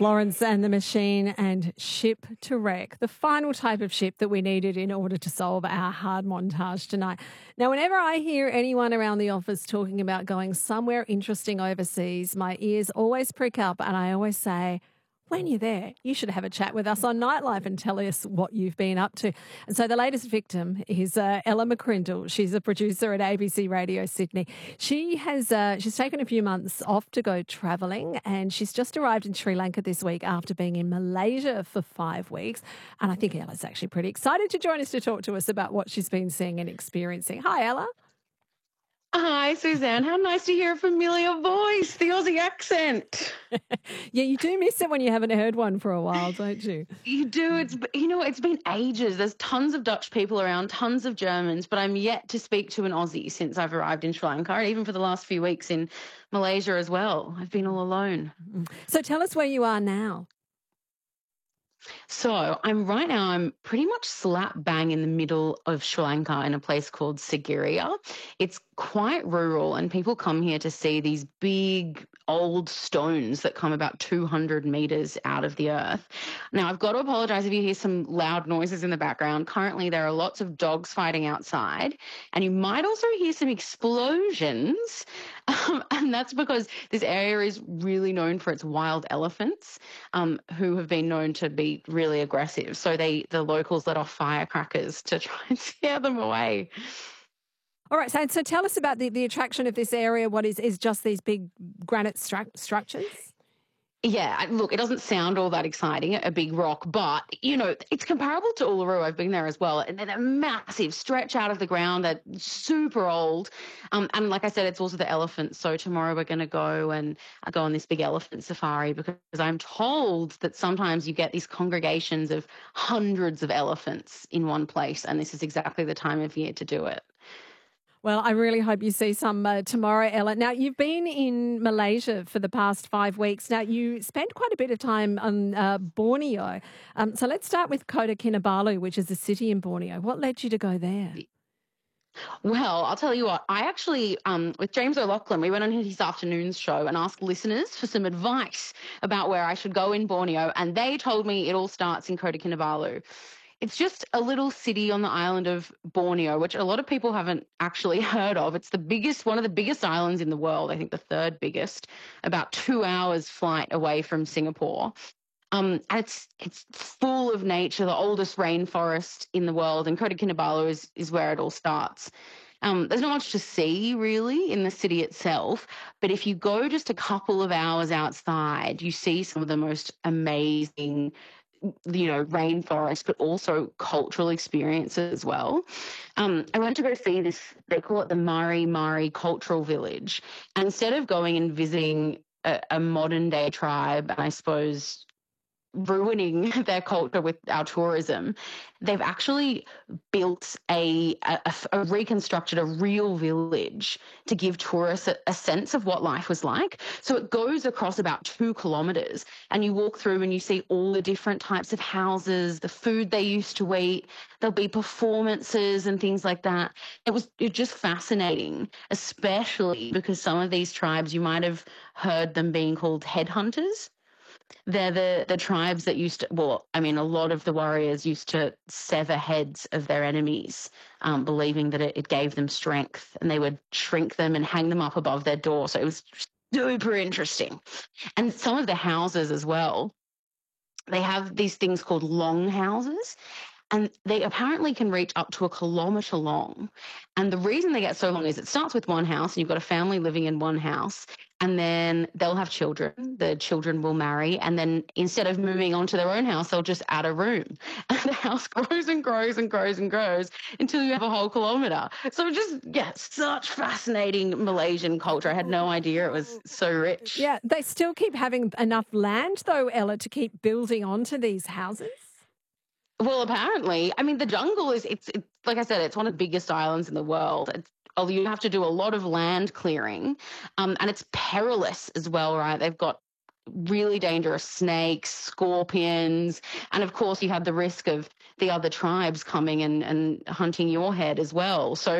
Florence and the Machine and Ship to Wreck, the final type of ship that we needed in order to solve our hard montage tonight. Now, whenever I hear anyone around the office talking about going somewhere interesting overseas, my ears always prick up and I always say, when you're there, you should have a chat with us on Nightlife and tell us what you've been up to. And so the latest victim is Ella McCrindle. She's a producer at ABC Radio Sydney. She's taken a few months off to go travelling, and she's just arrived in Sri Lanka this week after being in Malaysia for 5 weeks. And I think Ella's actually pretty excited to join us to talk to us about what she's been seeing and experiencing. Hi, Ella. Hi, Suzanne. How nice to hear a familiar voice, the Aussie accent. Yeah, you do miss it when you haven't heard one for a while, don't you? You do. It's been ages. There's tons of Dutch people around, tons of Germans, but I'm yet to speak to an Aussie since I've arrived in Sri Lanka, and even for the last few weeks in Malaysia as well. I've been all alone. So tell us where you are now. So I'm pretty much slap bang in the middle of Sri Lanka in a place called Sigiriya. It's quite rural, and people come here to see these big old stones that come about 200 meters out of the earth. Now, I've got to apologize if you hear some loud noises in the background. Currently, there are lots of dogs fighting outside, and you might also hear some explosions. And that's because this area is really known for its wild elephants, who have been known to be really aggressive. So the locals let off firecrackers to try and scare them away. All right, so tell us about the attraction of this area. What is just these big granite structures? Yeah, look, it doesn't sound all that exciting, a big rock, but, it's comparable to Uluru. I've been there as well. And they're a massive stretch out of the ground. They're super old. And like I said, it's also the elephants. So tomorrow we're going to go on this big elephant safari, because I'm told that sometimes you get these congregations of hundreds of elephants in one place. And this is exactly the time of year to do it. Well, I really hope you see some tomorrow, Ella. Now, you've been in Malaysia for the past 5 weeks. Now, you spent quite a bit of time on Borneo. So let's start with Kota Kinabalu, which is a city in Borneo. What led you to go there? Well, I'll tell you what, I actually, with James O'Loughlin, we went on his afternoons show and asked listeners for some advice about where I should go in Borneo, and they told me it all starts in Kota Kinabalu. It's just a little city on the island of Borneo, which a lot of people haven't actually heard of. It's one of the biggest islands in the world, I think the third biggest, about 2 hours flight away from Singapore. And it's full of nature, the oldest rainforest in the world, and Kota Kinabalu is where it all starts. There's not much to see, really, in the city itself, but if you go just a couple of hours outside, you see some of the most amazing rainforest, but also cultural experiences as well. I went to go see this, they call it the Mari Mari Cultural Village. And instead of going and visiting a modern day tribe, and I suppose ruining their culture with our tourism, they've actually built reconstructed a real village to give tourists a sense of what life was like. So it goes across about 2 kilometres, and you walk through and you see all the different types of houses, the food they used to eat. There'll be performances and things like that. It's just fascinating, especially because some of these tribes, you might have heard them being called headhunters. They're the tribes that a lot of the warriors used to sever heads of their enemies, believing that it gave them strength, and they would shrink them and hang them up above their door. So it was super interesting. And some of the houses as well, they have these things called long houses, and they apparently can reach up to 1 kilometre long. And the reason they get so long is it starts with one house, and you've got a family living in one house, and then they'll have children. The children will marry, and then instead of moving on to their own house, they'll just add a room. And the house grows and grows and grows and grows until you have a whole kilometre. So such fascinating Malaysian culture. I had no idea it was so rich. Yeah, they still keep having enough land, though, Ella, to keep building onto these houses? Well, apparently, the jungle it's like I said, it's one of the biggest islands in the world. You have to do a lot of land clearing, and it's perilous as well, right? They've got really dangerous snakes, scorpions, and of course you have the risk of the other tribes coming and hunting your head as well. So